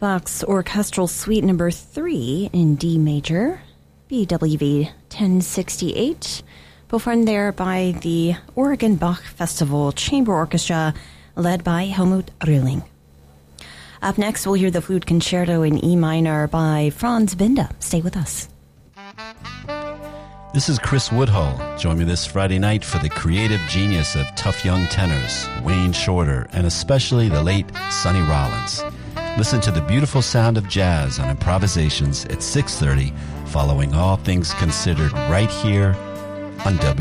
Bach's Orchestral Suite Number 3 in D major, BWV 1068, performed there by the Oregon Bach Festival Chamber Orchestra, led by Helmut Rühling. Up next, we'll hear the Flute Concerto in E minor by Franz Binde. Stay with us. This is Chris Woodhull. Join me this Friday night for the creative genius of tough young tenors, Wayne Shorter, and especially the late Sonny Rollins. Listen to the beautiful sound of jazz on Improvisations at 6:30, following All Things Considered right here on WBAI.